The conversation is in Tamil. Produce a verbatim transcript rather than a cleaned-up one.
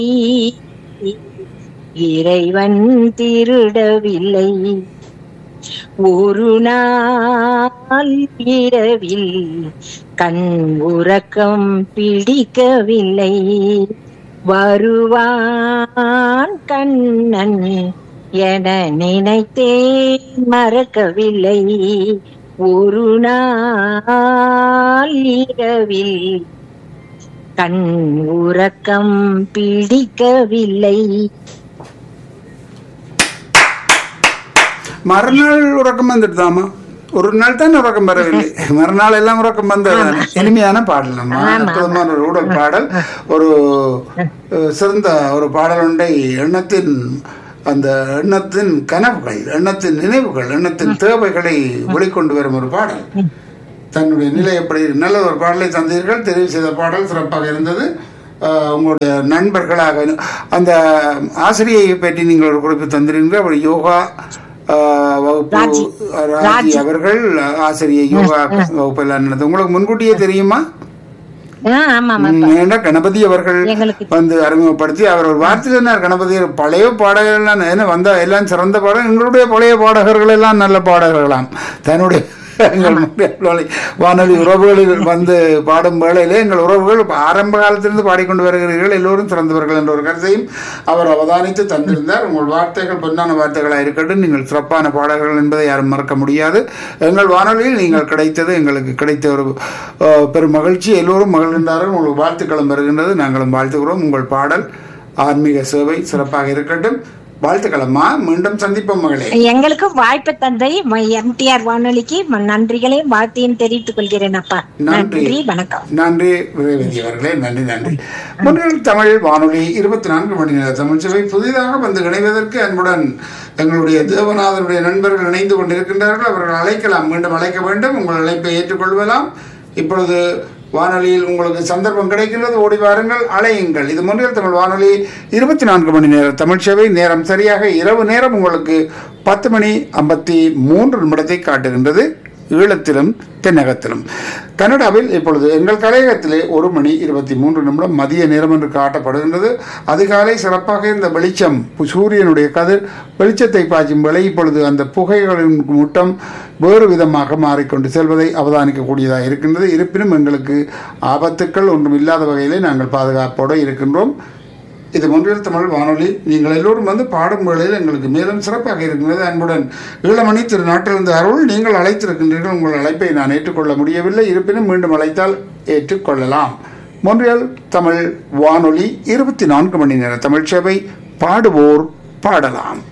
இறைவன் திருடவில்லை. ஒரு நாள் இரவில் கண் உறக்கம் பிடிக்கவில்லை. வருவான் கண்ணன் என நினைத்தேன், மறக்கவில்லை. ஒரு நாள் இரவில் கண் உறக்கம் பிடிக்கவில்லை. மறுநாள் உறக்கம் வந்துட்டுதாமா? ஒரு நாள் தான் உறக்கம் வரவில்லை, மறுநாள் எல்லாம் உறக்கம் வந்தது. இனிமையான பாடல், நம்ம அற்புதமான ஒரு ஊடல் பாடல், ஒரு சிறந்த ஒரு பாடல் ஒன்றை எண்ணத்தின் அந்த எண்ணத்தின் கனவுகள், எண்ணத்தின் நினைவுகள், எண்ணத்தின் தேவைகளை வெளிக்கொண்டு வரும் ஒரு பாடல். தன்னுடைய நிலை எப்படி நல்ல ஒரு பாடலை தந்தீர்கள். தெரிவு செய்த பாடல் சிறப்பாக இருந்தது. உங்களுடைய நண்பர்களாக அந்த ஆசிரியை பற்றி நீங்கள் ஒரு குறிப்பு தந்திருந்தீர்கள். அவர் யோகா வகுப்பு ராஜி அவர்கள் ஆசிரியை யோகா வகுப்பு எல்லாம் நடந்தது. உங்களுக்கு முன்கூட்டியே தெரியுமா? கணபதி அவர்கள் வந்து அறிமுகப்படுத்தி அவர் ஒரு வார்த்தை சொன்னார். கணபதி பழைய பாடகர்கள் என்ன வந்தா எல்லாம் சிறந்த பாடகர், எங்களுடைய பழைய பாடகர்கள் எல்லாம் நல்ல பாடகர்களாம். தன்னுடைய எங்கள் வானொலி உறவுகளில் வந்து பாடும் வேளையிலே எங்கள் உறவுகள் ஆரம்ப காலத்திலிருந்து பாடிக்கொண்டு வருகிறீர்கள், எல்லோரும் சிறந்தவர்கள் என்ற ஒரு கருத்தையும் அவர் அவதானித்து தந்திருந்தார். உங்கள் வார்த்தைகள் பொன்னான வார்த்தைகளாக இருக்கட்டும், நீங்கள் சிறப்பான பாடகர்கள் என்பதை யாரும் மறக்க முடியாது. எங்கள் வானொலியில் நீங்கள் கிடைத்தது எங்களுக்கு கிடைத்த ஒரு பெரும் மகிழ்ச்சி. எல்லோரும் மகிழ்கின்றார்கள். உங்களுக்கு வாழ்த்துக்களும் வருகின்றது, நாங்களும் வாழ்த்துக்கிறோம். உங்கள் பாடல் ஆன்மீக சேவை சிறப்பாக இருக்கட்டும். வாழ்த்துக்களம்மா, மீண்டும் சந்திப்போம் மகளே. எங்களுக்கு வாய்ப்பு தந்தை எம்டிஆர் வானொலிக்கு நன்றிகளையும் வாழ்த்தையும் தெரிவித்துக் கொள்கிறேன் அப்பா. நன்றி, வணக்கம். நன்றி விரைவதி அவர்களே, நன்றி நன்றி. முன்னில் தமிழ் வானொலி இருபத்தி நான்கு மணி நேர தமிழ் சேவை புதிதாக வந்து இணைவதற்கு அன்புடன் எங்களுடைய தேவநாதனுடைய நண்பர்கள் இணைந்து கொண்டிருக்கின்றார்கள். அவர்கள் அழைக்கலாம், மீண்டும் அழைக்க வேண்டும். உங்கள் அழைப்பை ஏற்றுக்கொள்வலாம். இப்பொழுது வானொலியில் உங்களுக்கு சந்தர்ப்பம் கிடைக்கின்றது, ஓடி வாருங்கள், அழையுங்கள். இது முன்னில் தமிழ் வானொலி இருபத்தி நான்கு மணி நேர தமிழ் சேவை. நேரம் சரியாக இரவு நேரம் உங்களுக்கு பத்து மணி ஐம்பத்தி மூன்று நிமிடத்தை காட்டுகின்றது. ஈழத்திலும் தென்னகத்திலும். கனடாவில் இப்பொழுது எங்கள் கலையகத்திலே ஒரு மணி இருபத்தி மூன்று நிமிடம் மதிய நேரம் என்று காட்டப்படுகின்றது. அதிகாலை சிறப்பாக இந்த வெளிச்சம், சூரியனுடைய கதிர் வெளிச்சத்தை பாய்ச்சும் வேளை இப்பொழுது அந்த புகைகளின் மூட்டம் வேறு விதமாக மாறிக்கொண்டு செல்வதை அவதானிக்கக்கூடியதாக இருக்கின்றது. இருப்பினும் எங்களுக்கு ஆபத்துக்கள் ஒன்றும் இல்லாத வகையிலே நாங்கள் பாதுகாப்போடு இருக்கின்றோம். இது ஒன்றில் தமிழ் வானொலி. நீங்கள் எல்லோரும் வந்து பாடும் வேளையில் எங்களுக்கு மேலும் சிறப்பாக இருக்கின்றது. அன்புடன் ஈழமணி திரு நாட்டிலிருந்து அருள், நீங்கள் அழைத்திருக்கின்றீர்கள். உங்கள் அழைப்பை நான் ஏற்றுக்கொள்ள முடியவில்லை, இருப்பினும் மீண்டும் அழைத்தால் ஏற்றுக்கொள்ளலாம். மொன்றியல் தமிழ் வானொலி இருபத்தி நான்கு மணி நேர தமிழ் சேவை. பாடுவோர் பாடலாம்.